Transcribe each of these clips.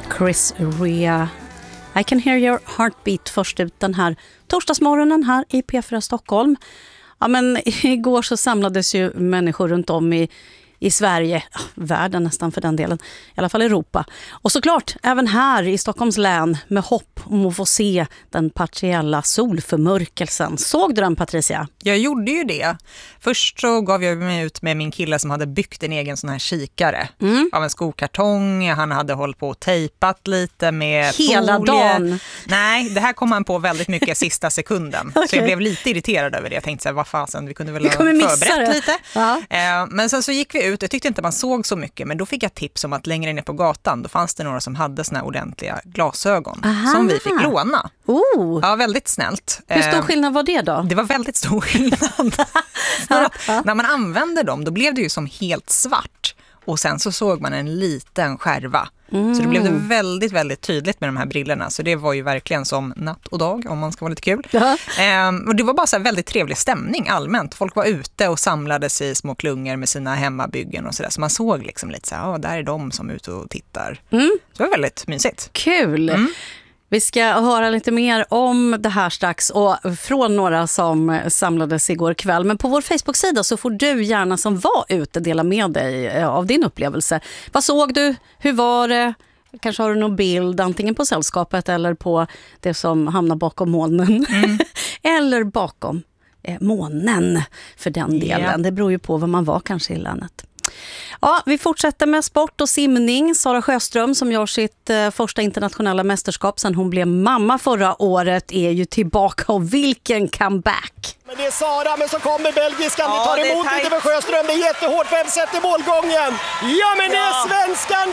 Chris Rea. I can hear your heartbeat först ut den här torsdagsmorgonen här i P4 Stockholm. Ja, men igår så samlades ju människor runt om i Sverige, världen nästan för den delen, i alla fall Europa. Och såklart även här i Stockholms län med hopp om att få se den partiella solförmörkelsen. Såg du den, Patricia? Jag gjorde ju det. Först så gav jag mig ut med min kille som hade byggt en egen sån här kikare av en skokartong. Han hade hållit på och tejpat lite med hela folie. Dagen? Nej, det här kom han på väldigt mycket sista sekunden. Okay. Så jag blev lite irriterad över det. Jag tänkte så här, vad fasen, vi kunde väl ha förberett lite. Ja. Men sen så gick vi ut. Jag tyckte inte man såg så mycket, men då fick jag tips om att längre ner på gatan, då fanns det några som hade såna här ordentliga glasögon som vi fick låna. Ja, väldigt snällt. Hur stor skillnad var det då? Det var väldigt stor skillnad. När man använde dem, då blev det ju som helt svart. Och sen så såg man en liten skärva. Så det blev det väldigt, väldigt tydligt med de här brillorna. Så det var ju verkligen som natt och dag, om man ska vara lite kul. Och det var bara så här väldigt trevlig stämning allmänt. Folk var ute och samlades i små klungor med sina hemmabyggen och sådär. Så man såg liksom lite så här, där är de som är ute och tittar. Så det var väldigt mysigt. Kul! Vi ska höra lite mer om det här strax och från några som samlades igår kväll. Men på vår Facebook-sida så får du gärna som var ute dela med dig av din upplevelse. Vad såg du? Hur var det? Kanske har du någon bild antingen på sällskapet eller på det som hamnar bakom molnen. Eller bakom månen för den delen. Det beror ju på vad man var kanske i länet. Ja, vi fortsätter med sport och simning. Sara Sjöström som gör sitt första internationella mästerskap sedan hon blev mamma förra året är ju tillbaka, och vilken comeback! Men det är Sara, men så kommer belgiskan, det tar emot lite för Sjöström, det är jättehårt, 5 set i målgången. Ja, men det är svenskan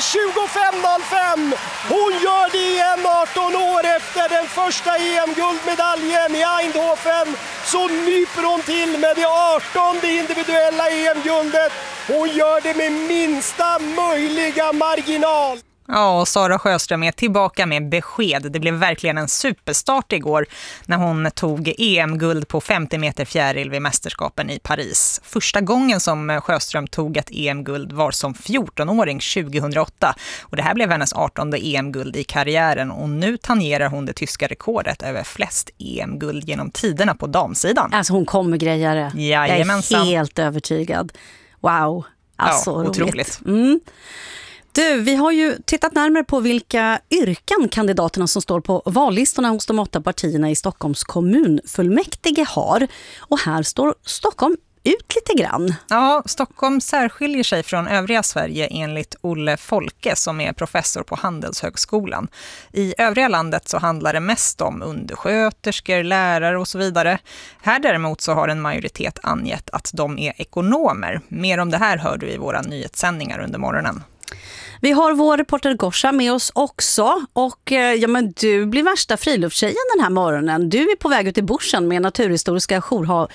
25.05. Hon gör det igen 18 år efter den första EM-guldmedaljen i Eindhoven. Så nyper hon till med det 18:e individuella EM-guldet. Hon gör det med minsta möjliga marginal. Ja, och Sara Sjöström är tillbaka med besked. Det blev verkligen en superstart igår när hon tog EM-guld på 50 meter fjäril vid mästerskapen i Paris. Första gången som Sjöström tog ett EM-guld var som 14-åring 2008. Och det här blev hennes 18:e EM-guld i karriären, och nu tangerar hon det tyska rekordet över flest EM-guld genom tiderna på damsidan. Alltså hon kommer grejare. Jajamensan. Jag är helt övertygad. Wow, alltså otroligt. Du, vi har ju tittat närmare på vilka yrken kandidaterna som står på vallistorna hos de 8 partierna i Stockholms kommunfullmäktige har. Och här står Stockholm ut lite grann. Ja, Stockholm särskiljer sig från övriga Sverige enligt Olle Folke som är professor på Handelshögskolan. I övriga landet så handlar det mest om undersköterskor, lärare och så vidare. Här däremot så har en majoritet angett att de är ekonomer. Mer om det här hör du i våra nyhetssändningar under morgonen. Vi har vår reporter Gosha med oss också, och ja, men du blir värsta friluftstjejen den här morgonen. Du är på väg ut i bushen med naturhistoriska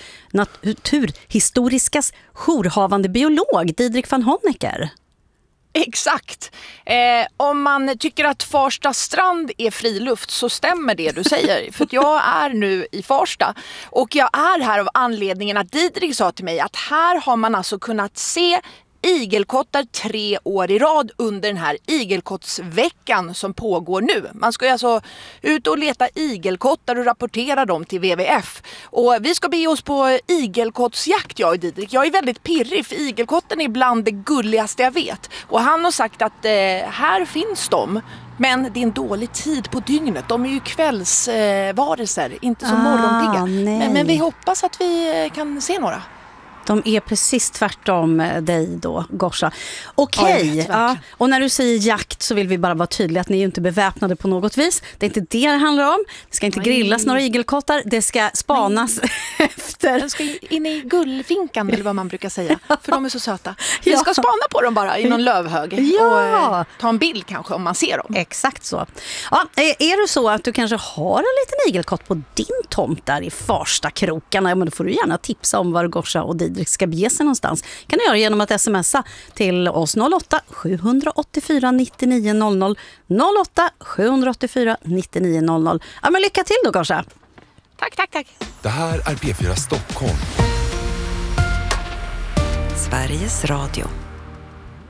jourhavande biolog Didrik van Honecker. Exakt. Om man tycker att Farsta strand är friluft så stämmer det du säger. För att jag är nu i Farsta, och jag är här av anledningen att Didrik sa till mig att här har man alltså kunnat se igelkottar 3 år i rad under den här igelkottsveckan som pågår nu. Man ska ju alltså ut och leta igelkottar och rapportera dem till WWF. Och vi ska be oss på igelkottsjakt, jag och Didrik. Jag är väldigt pirrig, för igelkotten är bland det gulligaste jag vet. Och han har sagt att här finns de. Men det är en dålig tid på dygnet. De är ju kvällsvarelser, inte så morgonpigga. Men vi hoppas att vi kan se några. De är precis tvärtom dig då, Gosha. Okej, ja, och när du säger jakt så vill vi bara vara tydliga att ni är inte beväpnade på något vis. Det är inte det handlar om. Det ska inte grillas några igelkottar. Det ska spanas efter. De ska in i gullfinkan eller vad man brukar säga. För de är så söta. Vi ska spana på dem bara i någon lövhög. Och ta en bild kanske om man ser dem. Exakt så. Ja, är det så att du kanske har en liten igelkott på din tomt där i Farsta krokarna, men då får du gärna tipsa om var Gosha och Didrik ska bege sig någonstans. Kan du göra genom att smsa till oss 08-784 99 00 08-784 99 00. Ja, men lycka till då, Gosha. Tack. Det här är P4 Stockholm. Sveriges Radio.